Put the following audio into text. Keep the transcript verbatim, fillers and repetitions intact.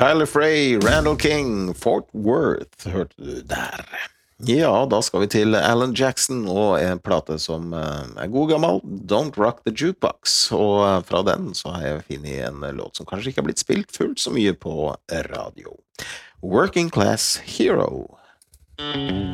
Kyler Frey, Randall King, Fort Worth, hørte du der. Ja, da skal vi til Alan Jackson og en plate som er god gammel, Don't Rock the Jukebox, og fra den så har jeg finnet en låt som kanskje ikke har blitt spilt fullt så mye på radio. Working Class Hero.